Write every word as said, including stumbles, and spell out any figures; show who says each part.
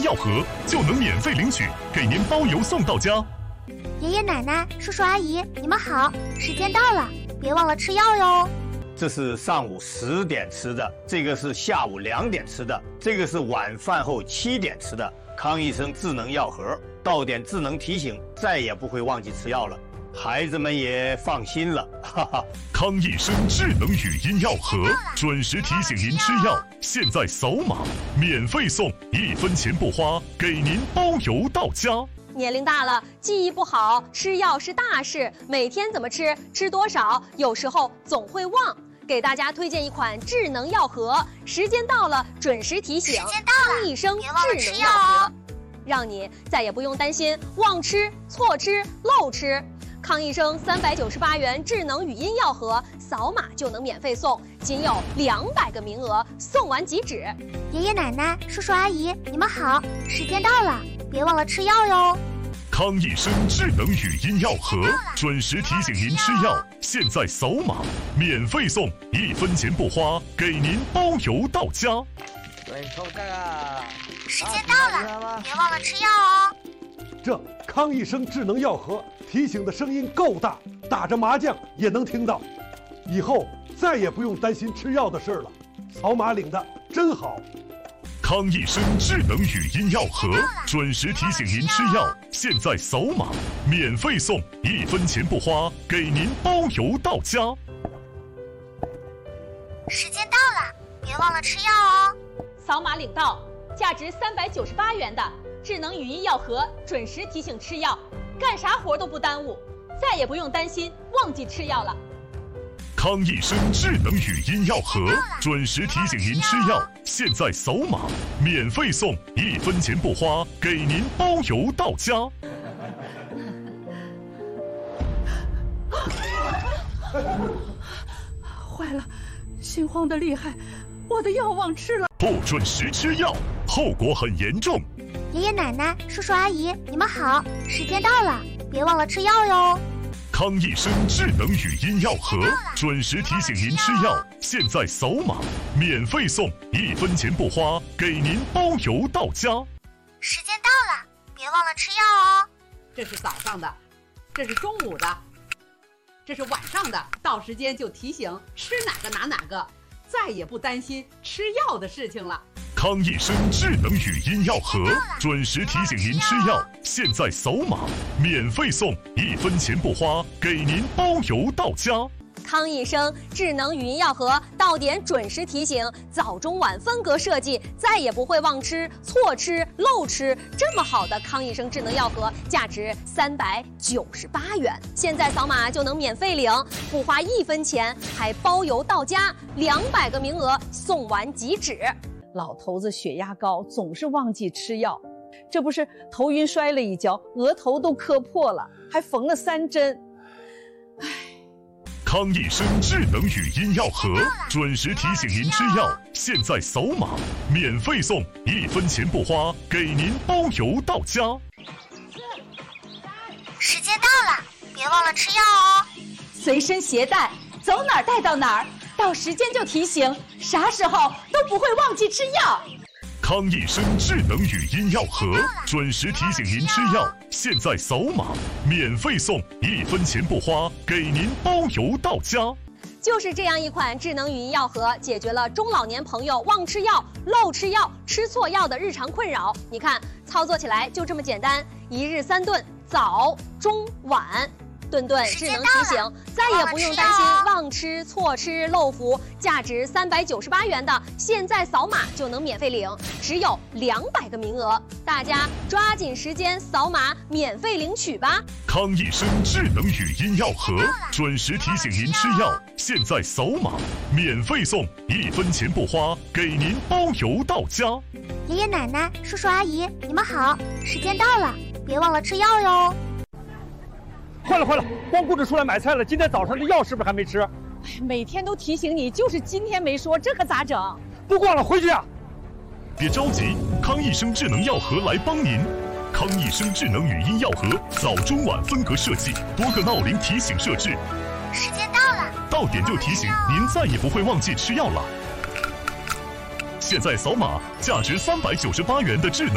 Speaker 1: 药盒，就能免费领取，给您包邮送到家。
Speaker 2: 爷爷奶奶、叔叔阿姨，你们好，时间到了，别忘了吃药哟。
Speaker 3: 这是上午十点吃的，这个是下午两点吃的，这个是晚饭后七点吃的。康医生智能药盒，到点智能提醒，再也不会忘记吃药了。孩子们也放心了，哈哈。
Speaker 1: 康益生智能语音药盒，准时提醒您吃药。现在扫码，免费送，一分钱不花，给您包邮到家。
Speaker 4: 年龄大了，记忆不好，吃药是大事，每天怎么吃，吃多少，有时候总会忘。给大家推荐一款智能药盒，时间到了准时提醒。
Speaker 2: 时间到了，
Speaker 4: 康益生智能药盒，让你再也不用担心忘吃、错吃、漏吃。康益生三百九十八元智能语音药盒，扫码就能免费送，仅有两百个名额，送完即止。
Speaker 2: 爷爷奶奶、叔叔阿姨，你们好，时间到了，别忘了吃药哟。
Speaker 1: 康益生智能语音药盒，准时提醒您吃药。现在扫码，免费送，一分钱不花，给您包邮到家。
Speaker 5: 对，抽这个。
Speaker 2: 时间到了，别忘了吃药哦。
Speaker 6: 这康益生智能药盒提醒的声音够大，打着麻将也能听到。以后再也不用担心吃药的事了，扫码领的真好。
Speaker 1: 康益生智能语音药盒，准时提醒您吃药。现在扫码，免费送，一分钱不花，给您包邮到家。
Speaker 2: 时间到了，别忘了吃药哦。
Speaker 7: 扫码领到，价值三百九十八元的智能语音药盒，准时提醒吃药，干啥活都不耽误，再也不用担心忘记吃药了。
Speaker 1: 康益生智能语音药盒，准时提醒您吃药。现在扫码，免费送，一分钱不花，给您包邮到家。
Speaker 8: 坏了，心慌得厉害，我的药忘吃了。
Speaker 1: 不准时吃药，后果很严重。
Speaker 2: 爷爷奶奶、叔叔阿姨，你们好，时间到了，别忘了吃药哟。
Speaker 1: 康益生智能语音药盒，准时提醒您吃药。现在扫码，免费送，一分钱不花，给您包邮到家。
Speaker 2: 时间到了，别忘了吃药哦。
Speaker 8: 这是早上的，这是中午的，这是晚上的，到时间就提醒吃哪个拿哪个，再也不担心吃药的事情了。
Speaker 1: 康益生智能语音药盒，准时提醒您吃药。现在扫码，免费送，一分钱不花，给您包邮到家。
Speaker 4: 康益生智能语音药盒，到点准时提醒，早中晚分隔设计，再也不会忘吃、错吃、漏吃。这么好的康益生智能药盒，价值三百九十八元，现在扫码就能免费领，不花一分钱，还包邮到家，两百个名额，送完即止。
Speaker 8: 老头子血压高，总是忘记吃药，这不是头晕摔了一跤，额头都磕破了，还缝了三针。唉。
Speaker 1: 康益生智能语音药盒，准时提醒您吃药。现在扫码，免费送，一分钱不花，给您包邮到家。
Speaker 2: 时间到了，别忘了吃药哦。
Speaker 7: 随身携带，走哪儿带到哪儿，到时间就提醒，啥时候都不会忘记吃药。
Speaker 1: 康益生智能语音药盒，准时提醒您吃药。现在扫码，免费送，一分钱不花，给您包邮到家。
Speaker 4: 就是这样一款智能语音药盒，解决了中老年朋友忘吃药、漏吃药、吃错药的日常困扰。你看，操作起来就这么简单，一日三顿，早、中、晚。顿顿智能提醒，再也不用担心忘吃、错吃、漏服。价值三百九十八元的，现在扫码就能免费领，只有两百个名额，大家抓紧时间扫码免费领取吧。
Speaker 1: 康益生智能语音药盒，准时提醒您吃药。现在扫码，免费送，一分钱不花，给您包邮到家。
Speaker 2: 爷爷奶奶、叔叔阿姨，你们好，时间到了，别忘了吃药哟。
Speaker 9: 坏了坏了，光顾着出来买菜了，今天早上的药是不是还没吃？哎，
Speaker 8: 每天都提醒你，就是今天没说，这可咋整？
Speaker 9: 不逛了，回去啊！
Speaker 1: 别着急，康益生智能药盒来帮您。康益生智能语音药盒，早中晚分隔设计，多个闹铃提醒设置。
Speaker 2: 时间到了，
Speaker 1: 到点就提醒，您再也不会忘记吃药了。现在扫码，价值三百九十八元的智能。